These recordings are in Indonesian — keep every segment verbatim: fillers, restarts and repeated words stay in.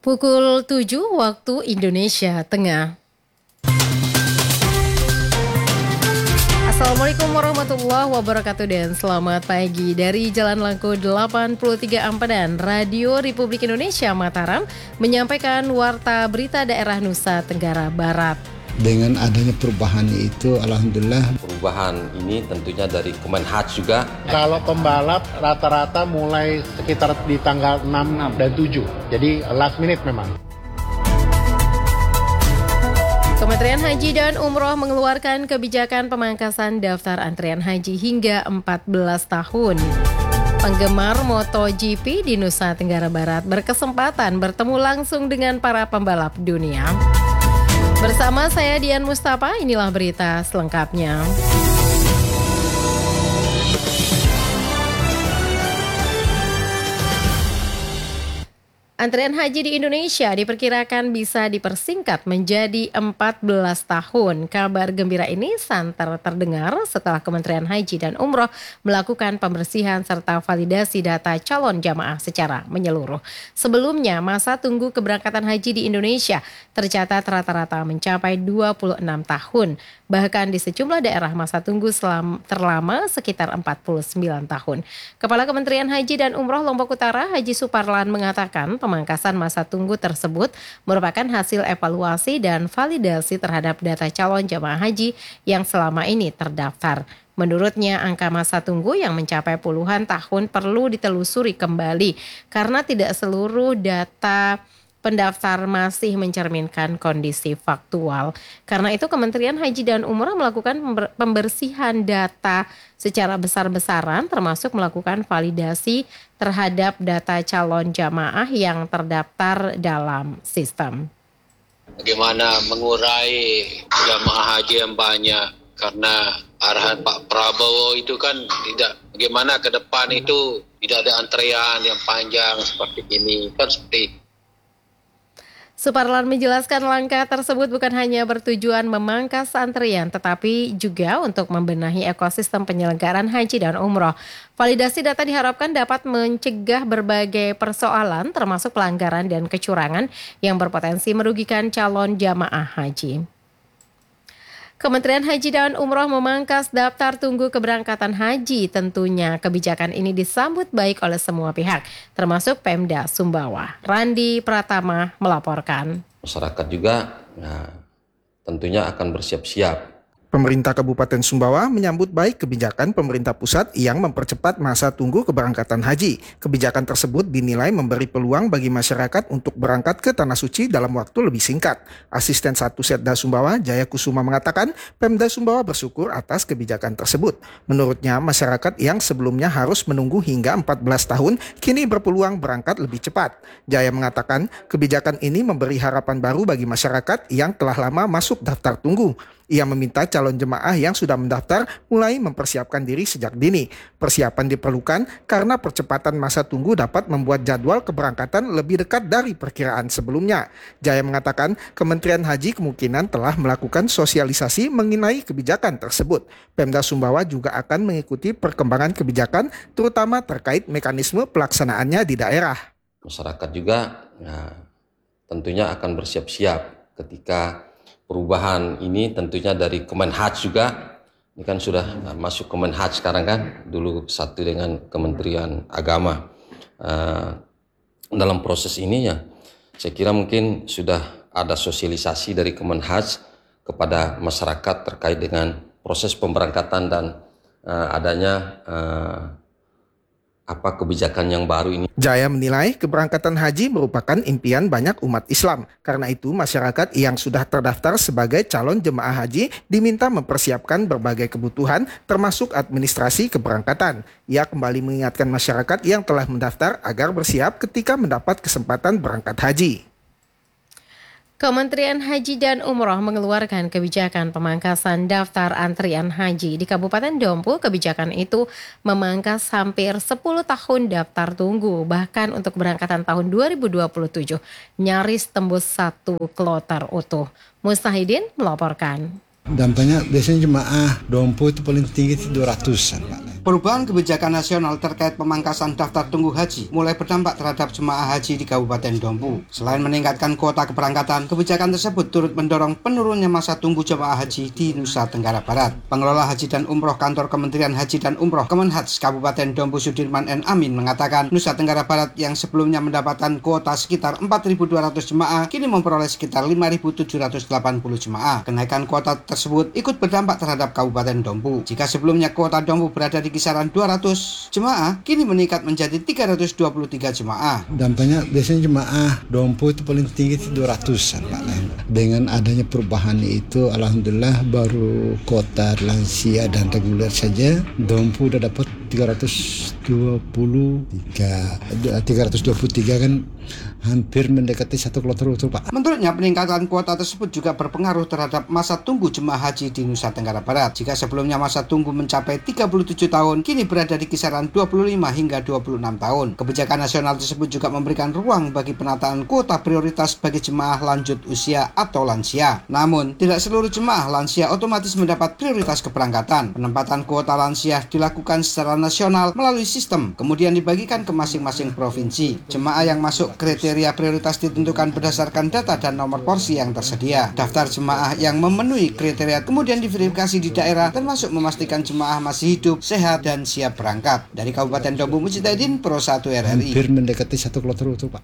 Pukul tujuh waktu Indonesia Tengah. Assalamualaikum warahmatullahi wabarakatuh dan selamat pagi dari Jalan Langku delapan puluh tiga Ampadan. Radio Republik Indonesia Mataram menyampaikan warta berita daerah Nusa Tenggara Barat. Dengan adanya perubahan itu, alhamdulillah. Perubahan ini tentunya dari Kemenhaj juga. Kalau pembalap rata-rata mulai sekitar di tanggal enam dan tujuh. Jadi last minute memang. Kementerian Haji dan Umroh mengeluarkan kebijakan pemangkasan daftar antrian haji hingga empat belas tahun. Penggemar MotoGP di Nusa Tenggara Barat berkesempatan bertemu langsung dengan para pembalap dunia. Bersama saya Dian Mustafa, inilah berita selengkapnya. Antrian haji di Indonesia diperkirakan bisa dipersingkat menjadi empat belas tahun. Kabar gembira ini santer terdengar setelah Kementerian Haji dan Umroh melakukan pembersihan serta validasi data calon jamaah secara menyeluruh. Sebelumnya, masa tunggu keberangkatan haji di Indonesia tercatat rata-rata mencapai dua puluh enam tahun. Bahkan di sejumlah daerah masa tunggu selam, terlama sekitar empat puluh sembilan tahun. Kepala Kementerian Haji dan Umroh Lombok Utara, Haji Suparlan, mengatakan pemangkasan masa tunggu tersebut merupakan hasil evaluasi dan validasi terhadap data calon jamaah haji yang selama ini terdaftar. Menurutnya, angka masa tunggu yang mencapai puluhan tahun perlu ditelusuri kembali karena tidak seluruh data pendaftar masih mencerminkan kondisi faktual. Karena itu Kementerian Haji dan Umroh melakukan pembersihan data secara besar-besaran termasuk melakukan validasi terhadap data calon jamaah yang terdaftar dalam sistem. Bagaimana mengurai jamaah haji yang banyak karena arahan Pak Prabowo itu kan tidak, bagaimana ke depan itu tidak ada antrean yang panjang seperti ini, kan seperti itu. Suparlan menjelaskan langkah tersebut bukan hanya bertujuan memangkas antrian, tetapi juga untuk membenahi ekosistem penyelenggaraan haji dan umroh. Validasi data diharapkan dapat mencegah berbagai persoalan, termasuk pelanggaran dan kecurangan yang berpotensi merugikan calon jamaah haji. Kementerian Haji dan Umroh memangkas daftar tunggu keberangkatan haji. Tentunya kebijakan ini disambut baik oleh semua pihak, termasuk Pemda Sumbawa. Randi Pratama melaporkan. Masyarakat juga ya, tentunya akan bersiap-siap. Pemerintah Kabupaten Sumbawa menyambut baik kebijakan pemerintah pusat yang mempercepat masa tunggu keberangkatan haji. Kebijakan tersebut dinilai memberi peluang bagi masyarakat untuk berangkat ke Tanah Suci dalam waktu lebih singkat. Asisten satu Setda Sumbawa, Jaya Kusuma, mengatakan Pemda Sumbawa bersyukur atas kebijakan tersebut. Menurutnya, masyarakat yang sebelumnya harus menunggu hingga empat belas tahun kini berpeluang berangkat lebih cepat. Jaya mengatakan kebijakan ini memberi harapan baru bagi masyarakat yang telah lama masuk daftar tunggu. Ia meminta calon jemaah yang sudah mendaftar mulai mempersiapkan diri sejak dini. Persiapan diperlukan karena percepatan masa tunggu dapat membuat jadwal keberangkatan lebih dekat dari perkiraan sebelumnya. Jaya mengatakan Kementerian Haji kemungkinan telah melakukan sosialisasi mengenai kebijakan tersebut. Pemda Sumbawa juga akan mengikuti perkembangan kebijakan terutama terkait mekanisme pelaksanaannya di daerah. Masyarakat juga ya, tentunya akan bersiap-siap ketika perubahan ini tentunya dari Kemenhaj juga. Ini kan sudah masuk Kemenhaj sekarang kan, dulu satu dengan Kementerian Agama. Uh, dalam proses ini ya, saya kira mungkin sudah ada sosialisasi dari Kemenhaj kepada masyarakat terkait dengan proses pemberangkatan dan uh, adanya uh, apa kebijakan yang baru ini. Jaya menilai keberangkatan haji merupakan impian banyak umat Islam. Karena itu masyarakat yang sudah terdaftar sebagai calon jemaah haji diminta mempersiapkan berbagai kebutuhan termasuk administrasi keberangkatan. Ia kembali mengingatkan masyarakat yang telah mendaftar agar bersiap ketika mendapat kesempatan berangkat haji. Kementerian Haji dan Umroh mengeluarkan kebijakan pemangkasan daftar antrian haji. Di Kabupaten Dompu, kebijakan itu memangkas hampir sepuluh tahun daftar tunggu. Bahkan untuk keberangkatan tahun dua ribu dua puluh tujuh, nyaris tembus satu kloter utuh. Mustahidin melaporkan. Dampaknya biasanya jemaah dompu itu paling tinggi itu dua ratusan, Pak. Perubahan kebijakan nasional terkait pemangkasan daftar tunggu haji mulai berdampak terhadap jemaah haji di Kabupaten Dompu. Selain meningkatkan kuota keberangkatan, kebijakan tersebut turut mendorong penurunnya masa tunggu jemaah haji di Nusa Tenggara Barat. Pengelola Haji dan Umroh Kantor Kementerian Haji dan Umroh Kemenhaj Kabupaten Dompu Sudirman N. Amin mengatakan Nusa Tenggara Barat yang sebelumnya mendapatkan kuota sekitar empat ribu dua ratus jemaah kini memperoleh sekitar lima ribu tujuh ratus delapan puluh jemaah. Kenaikan kuota tersebut ikut berdampak terhadap Kabupaten Dompu. Jika sebelumnya kuota Dompu berada di kisaran dua ratus jemaah, kini meningkat menjadi tiga ratus dua puluh tiga jemaah. Dampaknya biasanya jemaah dompu itu paling tinggi itu dua ratusan, Pak. Dengan adanya perubahan itu, alhamdulillah baru kota lansia dan reguler saja dompu udah dapat tiga ratus dua puluh tiga. tiga ratus dua puluh tiga kan hampir mendekati satu kloter utuh, Pak. Menurutnya peningkatan kuota tersebut juga berpengaruh terhadap masa tunggu jemaah haji di Nusa Tenggara Barat. Jika sebelumnya masa tunggu mencapai tiga puluh tujuh tahun, kini berada di kisaran dua puluh lima hingga dua puluh enam tahun. Kebijakan nasional tersebut juga memberikan ruang bagi penataan kuota prioritas bagi jemaah lanjut usia atau lansia. Namun, tidak seluruh jemaah lansia otomatis mendapat prioritas keberangkatan. Penempatan kuota lansia dilakukan secara nasional melalui sistem, kemudian dibagikan ke masing-masing provinsi. Jemaah yang masuk kriteria prioritas ditentukan berdasarkan data dan nomor porsi yang tersedia. Daftar jemaah yang memenuhi kriteria kemudian diverifikasi di daerah, termasuk memastikan jemaah masih hidup, sehat, dan siap berangkat. Dari Kabupaten Dompu, Mujtahidin, Pro satu R R I. Hampir mendekati satu kloter utuh, Pak.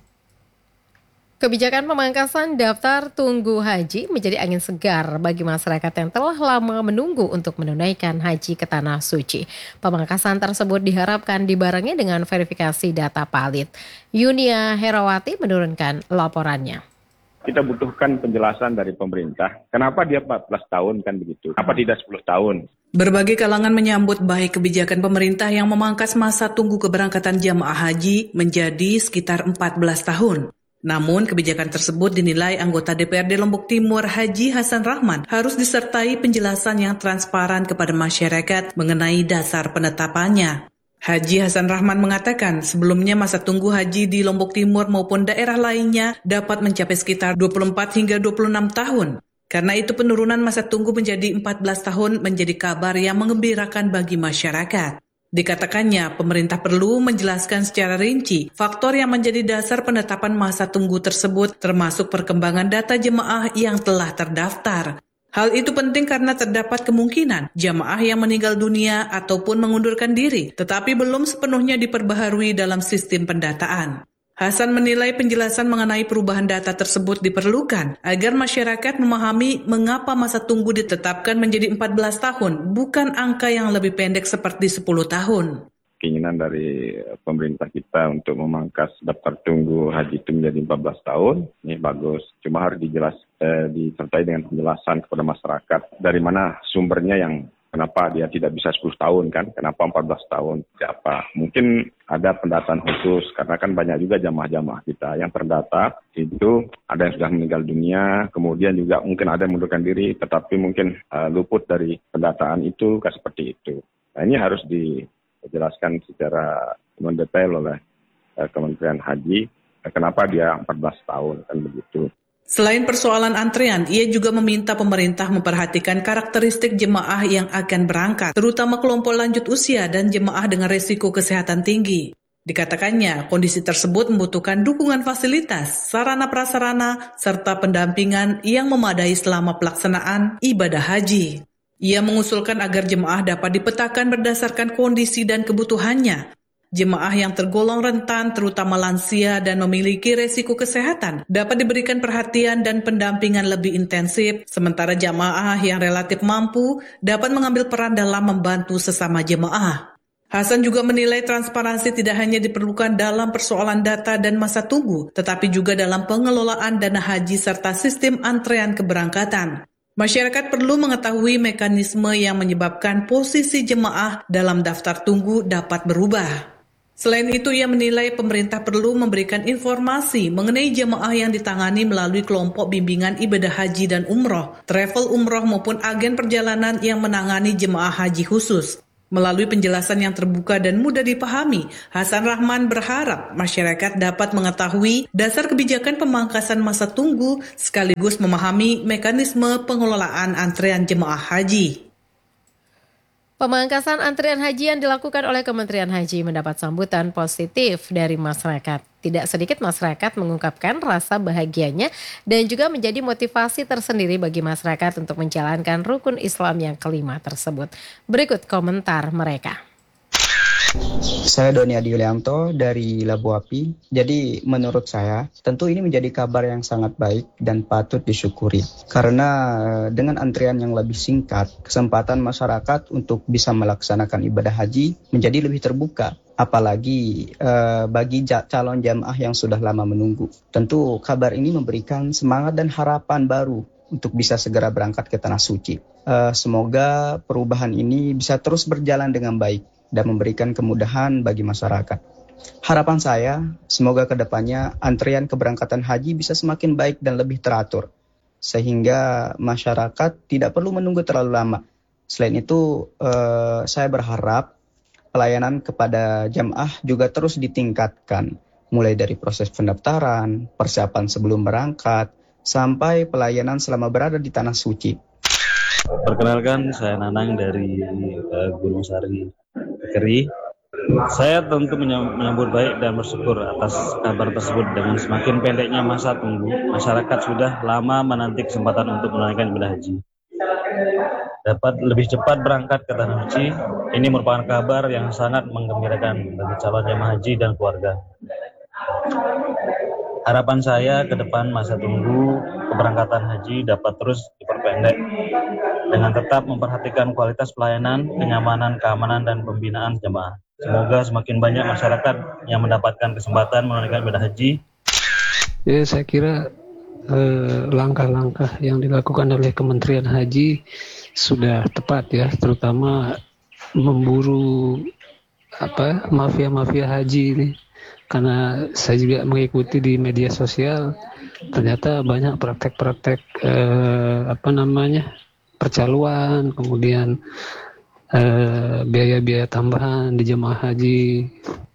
Kebijakan pemangkasan daftar tunggu haji menjadi angin segar bagi masyarakat yang telah lama menunggu untuk menunaikan haji ke Tanah Suci. Pemangkasan tersebut diharapkan dibarengi dengan verifikasi data valid. Yunia Herawati menurunkan laporannya. Kita butuhkan penjelasan dari pemerintah. Kenapa dia empat belas tahun kan begitu? Kenapa tidak sepuluh tahun? Berbagai kalangan menyambut baik kebijakan pemerintah yang memangkas masa tunggu keberangkatan jamaah haji menjadi sekitar empat belas tahun. Namun, kebijakan tersebut dinilai anggota D P R D Lombok Timur Haji Hasan Rahman harus disertai penjelasan yang transparan kepada masyarakat mengenai dasar penetapannya. Haji Hasan Rahman mengatakan sebelumnya masa tunggu haji di Lombok Timur maupun daerah lainnya dapat mencapai sekitar dua puluh empat hingga dua puluh enam tahun. Karena itu penurunan masa tunggu menjadi empat belas tahun menjadi kabar yang menggembirakan bagi masyarakat. Dikatakannya, pemerintah perlu menjelaskan secara rinci faktor yang menjadi dasar penetapan masa tunggu tersebut termasuk perkembangan data jemaah yang telah terdaftar. Hal itu penting karena terdapat kemungkinan jamaah yang meninggal dunia ataupun mengundurkan diri, tetapi belum sepenuhnya diperbaharui dalam sistem pendataan. Hasan menilai penjelasan mengenai perubahan data tersebut diperlukan agar masyarakat memahami mengapa masa tunggu ditetapkan menjadi empat belas tahun, bukan angka yang lebih pendek seperti sepuluh tahun. Keinginan dari pemerintah kita untuk memangkas daftar tunggu haji itu menjadi empat belas tahun, ini bagus. Cuma harus dijelas, eh, disertai dengan penjelasan kepada masyarakat dari mana sumbernya yang kenapa dia tidak bisa sepuluh tahun kan, kenapa empat belas tahun, siapa. Mungkin ada pendataan khusus, karena kan banyak juga jamaah-jamaah kita yang terdata, itu ada yang sudah meninggal dunia, kemudian juga mungkin ada yang mengundurkan diri, tetapi mungkin uh, luput dari pendataan itu, kan seperti itu. Nah ini harus dijelaskan secara mendetail oleh uh, Kementerian Haji, uh, kenapa dia empat belas tahun, kan begitu. Selain persoalan antrean, ia juga meminta pemerintah memperhatikan karakteristik jemaah yang akan berangkat, terutama kelompok lanjut usia dan jemaah dengan risiko kesehatan tinggi. Dikatakannya, kondisi tersebut membutuhkan dukungan fasilitas, sarana prasarana, serta pendampingan yang memadai selama pelaksanaan ibadah haji. Ia mengusulkan agar jemaah dapat dipetakan berdasarkan kondisi dan kebutuhannya. Jemaah yang tergolong rentan, terutama lansia dan memiliki resiko kesehatan, dapat diberikan perhatian dan pendampingan lebih intensif, sementara jemaah yang relatif mampu dapat mengambil peran dalam membantu sesama jemaah. Hasan juga menilai transparansi tidak hanya diperlukan dalam persoalan data dan masa tunggu, tetapi juga dalam pengelolaan dana haji serta sistem antrean keberangkatan. Masyarakat perlu mengetahui mekanisme yang menyebabkan posisi jemaah dalam daftar tunggu dapat berubah. Selain itu, ia menilai pemerintah perlu memberikan informasi mengenai jemaah yang ditangani melalui kelompok bimbingan ibadah haji dan umroh, travel umroh maupun agen perjalanan yang menangani jemaah haji khusus. Melalui penjelasan yang terbuka dan mudah dipahami, Hasan Rahman berharap masyarakat dapat mengetahui dasar kebijakan pemangkasan masa tunggu sekaligus memahami mekanisme pengelolaan antrean jemaah haji. Pemangkasan antrian haji yang dilakukan oleh Kementerian Haji mendapat sambutan positif dari masyarakat. Tidak sedikit masyarakat mengungkapkan rasa bahagianya dan juga menjadi motivasi tersendiri bagi masyarakat untuk menjalankan rukun Islam yang kelima tersebut. Berikut komentar mereka. Saya Doni Adi Yulianto dari Labu Api. Jadi menurut saya tentu ini menjadi kabar yang sangat baik dan patut disyukuri. Karena dengan antrian yang lebih singkat, kesempatan masyarakat untuk bisa melaksanakan ibadah haji menjadi lebih terbuka. Apalagi eh, bagi calon jamaah yang sudah lama menunggu. Tentu kabar ini memberikan semangat dan harapan baru untuk bisa segera berangkat ke Tanah Suci. Eh, semoga perubahan ini bisa terus berjalan dengan baik dan memberikan kemudahan bagi masyarakat. Harapan saya, semoga ke depannya antrian keberangkatan haji bisa semakin baik dan lebih teratur, sehingga masyarakat tidak perlu menunggu terlalu lama. Selain itu, eh, saya berharap pelayanan kepada jamaah juga terus ditingkatkan, mulai dari proses pendaftaran, persiapan sebelum berangkat, sampai pelayanan selama berada di Tanah Suci. Perkenalkan, saya Nanang dari uh, Gunung Sari Keri. Saya tentu menyambut baik dan bersyukur atas kabar tersebut. Dengan semakin pendeknya masa tunggu, masyarakat sudah lama menanti kesempatan untuk menunaikan ibadah haji. Dapat lebih cepat berangkat ke Tanah Suci, ini merupakan kabar yang sangat menggembirakan bagi calon jemaah haji dan keluarga. Harapan saya ke depan masa tunggu keberangkatan haji dapat terus diperpendek dengan tetap memperhatikan kualitas pelayanan, kenyamanan, keamanan, dan pembinaan jemaah. Semoga semakin banyak masyarakat yang mendapatkan kesempatan menunaikan ibadah haji. Ya, saya kira eh, langkah-langkah yang dilakukan oleh Kementerian Haji sudah tepat ya, terutama memburu apa mafia-mafia haji ini. Karena saya juga mengikuti di media sosial, ternyata banyak praktek-praktek eh, apa namanya percaluan, kemudian eh, biaya-biaya tambahan di jemaah haji.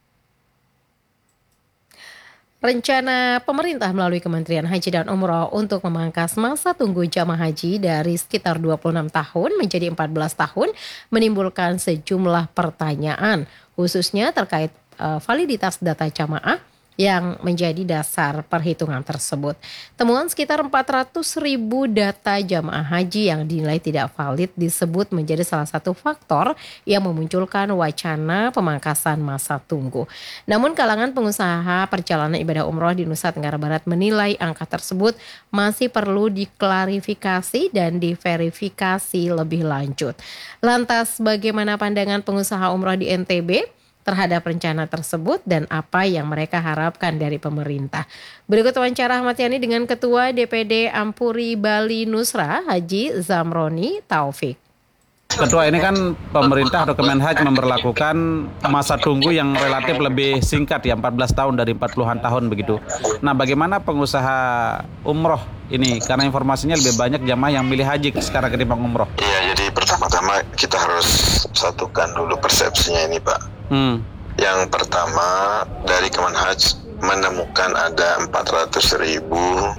Rencana pemerintah melalui Kementerian Haji dan Umroh untuk memangkas masa tunggu jamaah haji dari sekitar dua puluh enam tahun menjadi empat belas tahun menimbulkan sejumlah pertanyaan, khususnya terkait uh, validitas data jamaah yang menjadi dasar perhitungan tersebut. Temuan sekitar empat ratus ribu data jamaah haji yang dinilai tidak valid disebut menjadi salah satu faktor yang memunculkan wacana pemangkasan masa tunggu. Namun kalangan pengusaha perjalanan ibadah umroh di Nusa Tenggara Barat menilai angka tersebut masih perlu diklarifikasi dan diverifikasi lebih lanjut. Lantas bagaimana pandangan pengusaha umroh di N T B terhadap rencana tersebut dan apa yang mereka harapkan dari pemerintah? Berikut wawancara Ahmad Yani dengan Ketua D P D Ampuri Bali Nusra, Haji Zamroni Taufik. Ketua, ini kan pemerintah atau Kemenhaj memberlakukan masa tunggu yang relatif lebih singkat ya, empat belas tahun dari empat puluhan tahun begitu. Nah, bagaimana pengusaha umroh ini? Karena informasinya lebih banyak jamaah yang milih haji sekarang ketimbang umroh. Iya, jadi pertama-tama kita harus satukan dulu persepsinya ini, Pak. Hmm. Yang pertama, dari Kemenhaj menemukan ada empat ratus ribu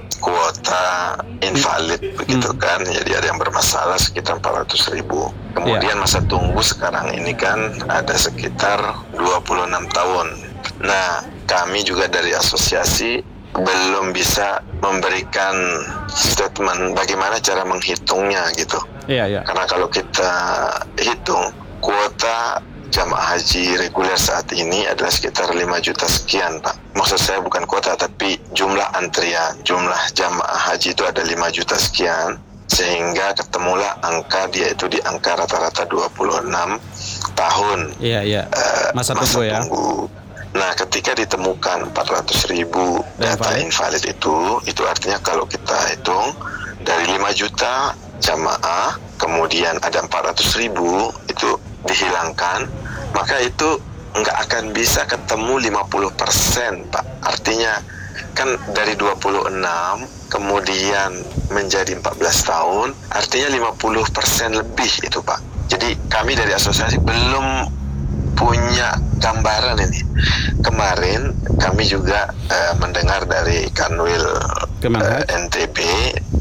kuota invalid, hmm. begitu kan. Jadi ada yang bermasalah sekitar empat ratus ribu. Kemudian yeah. masa tunggu sekarang ini kan ada sekitar dua puluh enam tahun. Nah, kami juga dari asosiasi belum bisa memberikan statement bagaimana cara menghitungnya gitu. Iya, yeah, iya. Yeah. Karena kalau kita hitung kuota jamaah haji reguler saat ini adalah sekitar lima juta sekian, Pak. Maksud saya bukan kuota, tapi jumlah antrian, jumlah jamaah haji itu ada lima juta sekian, sehingga ketemulah angka dia itu di angka rata-rata dua puluh enam tahun. Iya, iya. Uh, masa, masa tunggu ya. Tunggu. Nah, ketika ditemukan empat ratus ribu data invalid itu, itu artinya kalau kita hitung dari lima juta jamaah, kemudian ada empat ratus ribu itu dihilangkan, maka itu nggak akan bisa ketemu lima puluh persen, Pak. Artinya kan dari dua puluh enam kemudian menjadi empat belas tahun, artinya lima puluh persen lebih itu, Pak. Jadi kami dari asosiasi belum punya gambaran ini. Kemarin kami juga uh, mendengar dari Kanwil uh, N T B